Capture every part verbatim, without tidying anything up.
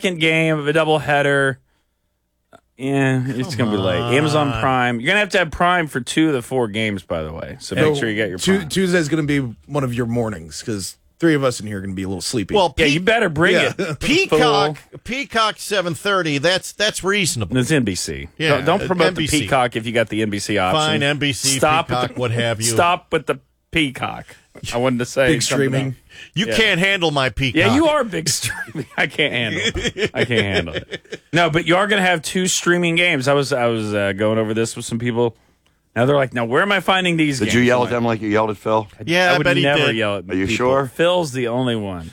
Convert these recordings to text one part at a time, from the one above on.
second game of a doubleheader. Yeah, it's going to be late. Amazon Prime. You're going to have to have Prime for two of the four games, by the way. So make sure you get your Prime. Tuesday is going to be one of your mornings because three of us in here are going to be a little sleepy. Well, yeah, you better bring yeah. it. Peacock, Peacock seven thirty. That's that's reasonable. It's N B C. Yeah, don't, don't promote N B C. the Peacock if you got the N B C option. Fine, N B C, Stop Peacock, with the, what have you. Stop with the Peacock. I wanted to say big streaming. Else. You yeah. can't handle my Peacock. Yeah, you are big streaming. I can't handle it. I can't handle it. No, but you are going to have two streaming games. I was I was uh, going over this with some people. Now they're like, now where am I finding these did games? you yell I'm at them like you yelled at Phil? Yeah, I I would bet he never did. yell at Are you people. sure? Phil's the only one.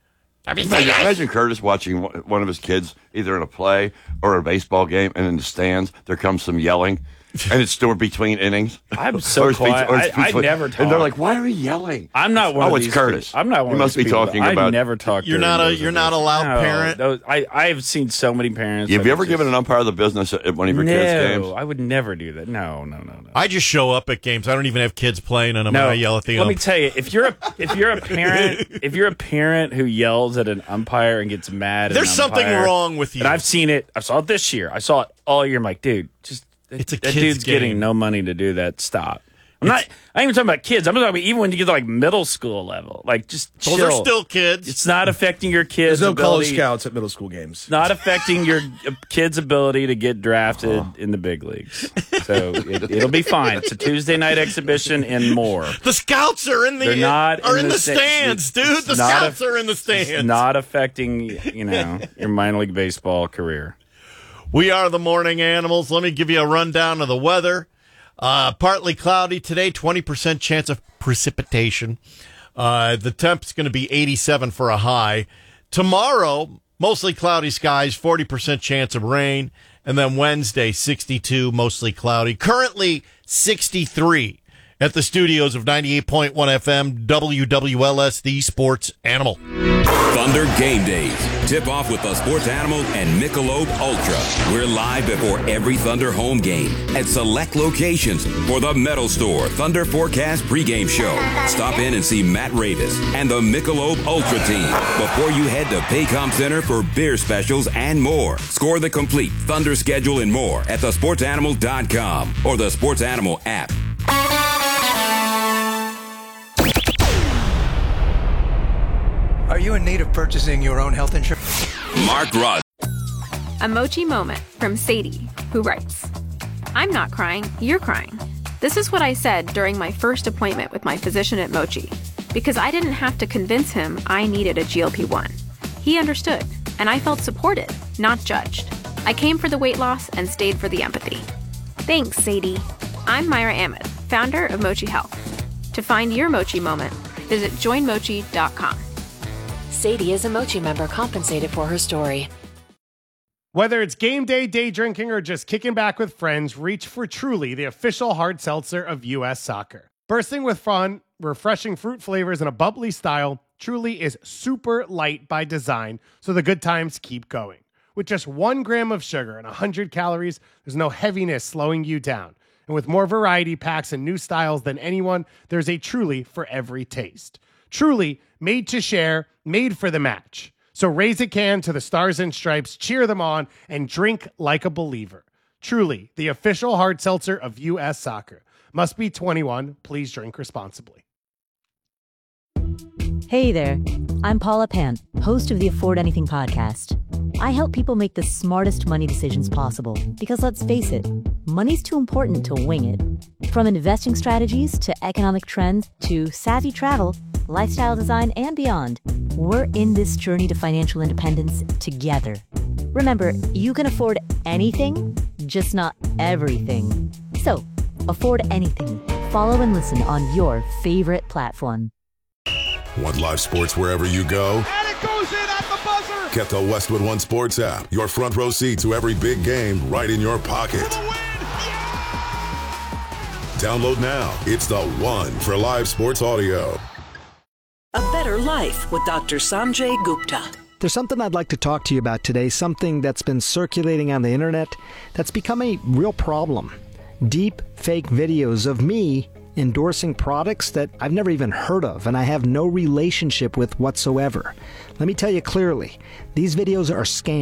Imagine Curtis watching one of his kids either in a play or a baseball game, and in the stands there comes some yelling, and it's still between innings. I'm so Or quiet. or I, I never talk. And they're like, "Why are we yelling?" I'm not one oh, of it's these Curtis. people. I'm not one You of must these be people. talking I about. never talk. You're during not a those you're of not those. allowed No, parent. Those, I I have seen so many parents. Have that you ever just- given an umpire the business at one of your no, kids' games? I would never do that. No, no, no, no. I just show up at games. I don't even have kids playing, and I'm No, gonna yell at the let ump. me tell you, if you're a if you're a parent if you're a parent who yells at an umpire and gets mad, at There's an something umpire, wrong with you. And I've seen it. I saw it this year. I saw it all year. I'm like, dude, just It's a that kid's dude's game. getting no money to do that. Stop. I'm not. I ain't even talking about kids. I'm talking about even when you get to like middle school level. Like just Those chill. are still kids. It's not affecting your kids. There's no ability. college scouts at middle school games. It's not affecting your uh, kid's ability to get drafted in the big leagues. So it, it'll be fine. It's a Tuesday night exhibition and more. The scouts are in the They're not are in in the the sta- stands, dude. it's The not scouts a- are in the It's stands. not affecting, you know, your minor league baseball career. We are the morning animals. Let me give you a rundown of the weather. Uh, partly cloudy today, twenty percent chance of precipitation. Uh, the temp's going to be eighty-seven for a high. Tomorrow, mostly cloudy skies, forty percent chance of rain. And then Wednesday, sixty-two, mostly cloudy. Currently, sixty-three at the studios of ninety-eight point one F M, W W L S, the Sports Animal. Thunder Game Days. Tip off with the Sports Animal and Michelob Ultra. We're live before every Thunder home game at select locations for the Metal Store Thunder Forecast pregame show. Stop in and see Matt Ravis and the Michelob Ultra team before you head to Paycom Center for beer specials and more. Score the complete Thunder schedule and more at the sports animal dot com or the Sports Animal app. Are you in need of purchasing your own health insurance? Mark Rudd. A Mochi moment from Sadie, who writes, I'm not crying, you're crying. This is what I said during my first appointment with my physician at Mochi, because I didn't have to convince him I needed a G L P one. He understood, and I felt supported, not judged. I came for the weight loss and stayed for the empathy. Thanks, Sadie. I'm Myra Ahmed, founder of Mochi Health. To find your Mochi moment, visit join mochi dot com. Sadie is a Mochi member compensated for her story. Whether it's game day, day drinking, or just kicking back with friends, reach for Truly, the official hard seltzer of U S Soccer. Bursting with fun, refreshing fruit flavors, and a bubbly style, Truly is super light by design, so the good times keep going. With just one gram of sugar and one hundred calories, there's no heaviness slowing you down. And with more variety packs and new styles than anyone, there's a Truly for every taste. Truly, made to share, made for the match. So raise a can to the Stars and Stripes, cheer them on, and drink like a believer. Truly, the official hard seltzer of U S Soccer. Must be twenty-one. Please drink responsibly. Hey there, I'm Paula Pant, host of the Afford Anything podcast. I help people make the smartest money decisions possible because, let's face it, money's too important to wing it. From investing strategies to economic trends to savvy travel, lifestyle design, and beyond, we're in this journey to financial independence together. Remember, you can afford anything, just not everything. So, afford anything. Follow and listen on your favorite platform. Want live sports wherever you go? And it goes in at the buzzer! Get the Westwood One Sports app. Your front row seat to every big game right in your pocket. Download now. It's the one for live sports audio. A Better Life with Doctor Sanjay Gupta. There's something I'd like to talk to you about today, something that's been circulating on the internet that's become a real problem. Deep fake videos of me endorsing products that I've never even heard of and I have no relationship with whatsoever. Let me tell you clearly, these videos are scams.